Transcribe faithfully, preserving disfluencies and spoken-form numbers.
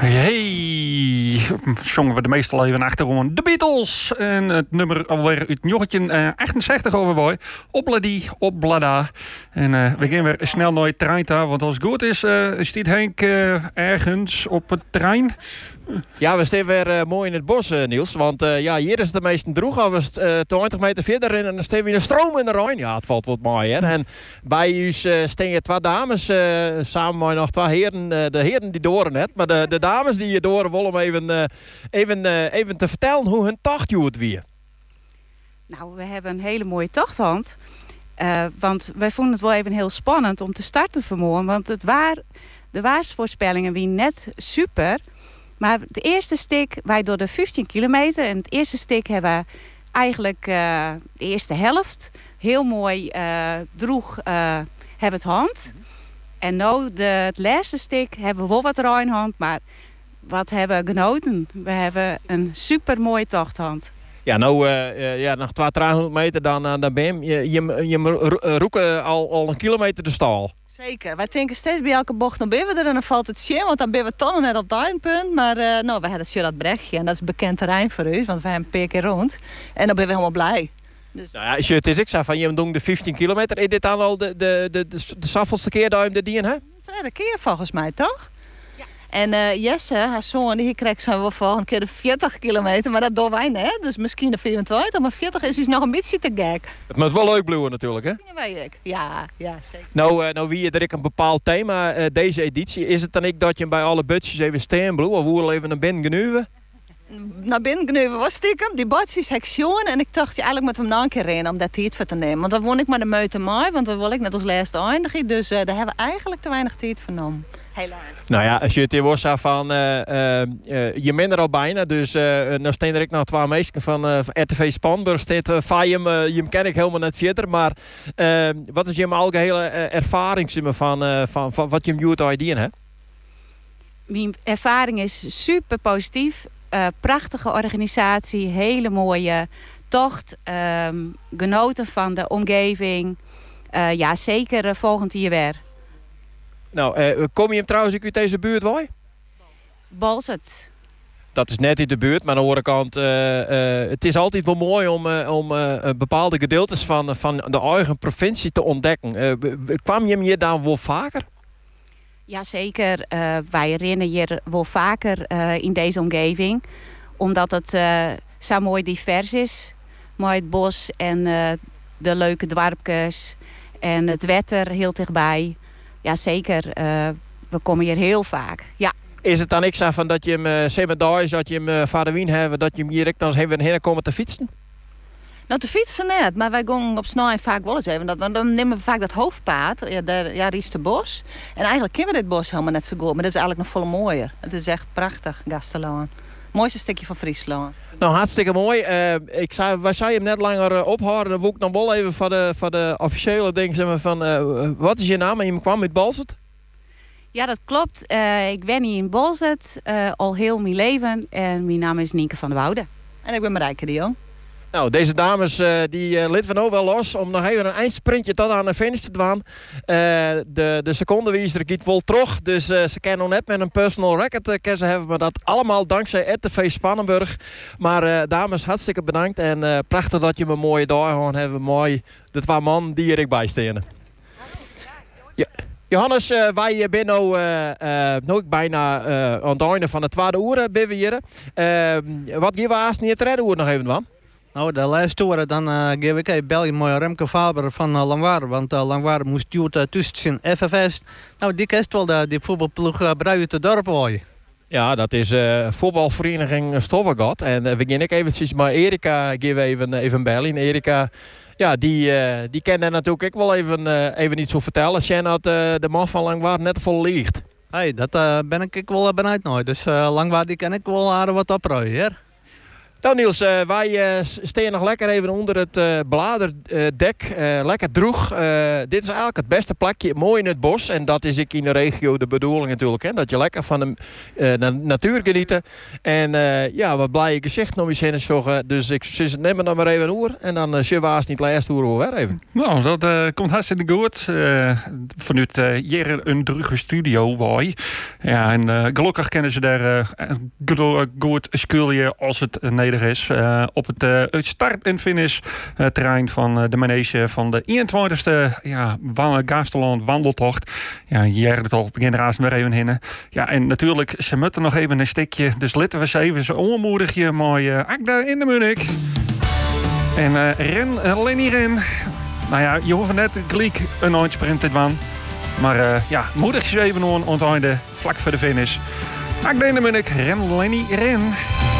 Hey, zongen we de meestal even achterom de Beatles. En het nummer alweer uit negentien achtenzestig over wij. Opladi, oplada. En uh, we gaan weer snel naar het trein daar. Want als het goed is, uh, stiet Henk uh, ergens op het trein. Ja, we staan weer uh, mooi in het bos, uh, Niels. Want uh, ja, hier is het de meeste droeg. Als we uh, twintig meter verder in en dan staan we in een stroom in de Rijn. Ja, het valt wat mooi, hè. En bij ons uh, staan twee dames, uh, samen met nog twee heren. Uh, de heren die doren net, maar de, de dames die hier doren willen om even, uh, even, uh, even te vertellen hoe hun tocht joert weer. Nou, we hebben een hele mooie tochthand. Uh, want wij vonden het wel even heel spannend om te starten vanmorgen. Want het waar, de waarsvoorspellingen wie net super. Maar de eerste stik, wij door de vijftien kilometer. En het eerste stik hebben we eigenlijk uh, de eerste helft. Heel mooi uh, droeg uh, hebben het hand. En nu de, het laatste stik hebben we wel wat ruinhand. Maar wat hebben we genoten? We hebben een super mooie tochthand. Ja, nou, uh, uh, ja, nog twee, driehonderd meter dan, uh, dan ben je, je, je, je roeken al, al een kilometer de stal. Zeker. Wij denken steeds bij elke bocht, dan ben we er en dan valt het shit, want dan ben we tonnen net op het eindpunt. Maar uh, nou, we hadden het dat brechtje en dat is bekend terrein voor u, want we hebben een paar keer rond. En dan ben we helemaal blij. Dus... Nou ja, als je het is, ik zei van, je doet de vijftien kilometer, is dit dan al de, de, de, de, de zoveel keer dat je hem de dien hebt? Tweede keer volgens mij, toch? En uh, Jesse, haar zoon, die krijgt zo wel volgende keer de veertig kilometer. Maar dat doen wij net. Dus misschien de vierentwintig. Maar veertig is dus nog een beetje te gek. Het moet wel leuk blijven natuurlijk, hè? Dat weet ik. Ja, ja, zeker. Nou, uh, nou wie je er ik een bepaald thema uh, deze editie. Is het dan ik dat je bij alle budgetjes even staan blue of hoe even naar binnen genuwen? Naar binnen genuwen was stiekem. Die budgetjes sectie. En ik dacht, ja, eigenlijk moeten we hem nog een keer rennen om dat tijd voor te nemen. Want dan won ik maar de meute mei. Want we willen ik net als laatste eindigen. Dus uh, daar hebben we eigenlijk te weinig tijd voor genomen. Helaas. Nou ja, als je het hier was van uh, uh, uh, je bent er al bijna, dus uh, nou staan er ik nog twee meesten van, uh, van R T V Spanburg. Staat uh, van je, uh, je ken ik helemaal net verder, maar uh, wat is je algehele uh, ervaring van, uh, van, van wat je moet ideeën hebt? Mijn ervaring is super positief, uh, prachtige organisatie, hele mooie tocht, uh, genoten van de omgeving. Uh, ja, zeker uh, volgend jaar weer. Nou, uh, kom je hem trouwens ook uit deze buurt wel? Balzet. Dat is net in de buurt, maar aan de andere kant, uh, uh, het is altijd wel mooi om, uh, om uh, bepaalde gedeeltes van, van de eigen provincie te ontdekken. Uh, kwam je hem hier dan wel vaker? Jazeker, uh, wij rennen hier wel vaker uh, in deze omgeving. Omdat het uh, zo mooi divers is. Mooi het bos en uh, de leuke dorpjes en het wetter heel dichtbij. Ja, zeker. Uh, we komen hier heel vaak. Ja. Is het dan ik zeg van dat je hem uh, zevendags, dat je hem uh, vader Wien hebben, dat je hem hier dan even heen komen te fietsen? Nou, te fietsen net, maar wij gaan op snelheid vaak wel eens even. Dat, dan nemen we vaak dat hoofdpaad, ja, daar, ja, Riesterbos. En eigenlijk kennen we dit bos helemaal net zo goed, maar dat is eigenlijk nog veel mooier. Het is echt prachtig, Gastelaan. Mooiste stukje van Friesland. Nou, hartstikke mooi. Uh, ik zei, wij zouden hem net langer uh, ophouden. Dan wil ik nog wel even voor de, voor de officiële dingen zeg maar, van... Uh, wat is je naam? En je kwam uit Balzet? Ja, dat klopt. Uh, ik ben hier in Balzet uh, al heel mijn leven. En mijn naam is Nienke van der Woude. En ik ben Marijke de Jong. Nou, deze dames uh, die uh, litten we nou wel los om nog even een eindsprintje tot aan de finish te doen. Uh, de, de secondewiezer giet wel terug, dus uh, ze kunnen nog net met een personal record uh, kunnen hebben, maar dat allemaal dankzij R T V Spannenburg. Maar uh, dames, hartstikke bedankt en uh, prachtig dat je me een mooie dag gewoon hebben. Mooi, de twee man die er bij staan. Ja. Johannes, uh, wij zijn nu uh, uh, nou bijna uh, aan het einde van de tweede uur ben we hier. Uh, wat geven we haast niet het redden uur nog even van? Nou, de laatste uren dan uh, geef ik even België mooi Remco Faber van uh, Langwarre. Want uh, Langwarre moest duurt uh, tussen F F S. Nou, die kent wel de, die voetbalploeg uh, Bruijen te dorp hoor. Ja, dat is uh, voetbalvereniging Stobbegat. En uh, we gaan ik eventjes maar Erika geven even, even bellen. Erika, ja, die, uh, die kan daar natuurlijk ook wel even, uh, even iets over vertellen. Sjen dat uh, de man van Langwarre net vol ligt. Hey, dat uh, ben ik wel benieuwd naar. Dus uh, Langwarre die kan ik wel aardig wat oprooien, hè? Nou Niels, uh, wij uh, staan nog lekker even onder het uh, bladerdek. Uh, lekker droeg. Uh, dit is eigenlijk het beste plekje. Mooi in het bos. En dat is ik in de regio de bedoeling natuurlijk. Hè? Dat je lekker van de uh, na- natuur genieten. En uh, ja, wat blije gezicht nog eens heen zorgen. Dus ik zit nemen dan maar even een oer. En dan uh, zullen we haast niet laatst oer weer even. Nou, dat uh, komt hartstikke goed. Uh, vanuit uh, hier een druge studio, wij. Ja, en uh, gelukkig kennen ze daar uh, goed skulje als het uh, neder is. Uh, op het, uh, het start- en finish uh, terrein van uh, de manege van de eenentwintigste ja, Gasteland wandeltocht. Ja, hier toch generatie weer even heen. Ja, en natuurlijk, ze moeten nog even een stukje. Dus laten we ze even zo onmoedig je mooi uh, Agda in de Munich. En uh, ren, uh, Lenny ren. Nou ja, je hoeft net gelijk een eindsprint te doen. Maar uh, ja, moedig je even aan het einde, vlak voor de finish. Agda in de Munich, ren, Lenny ren.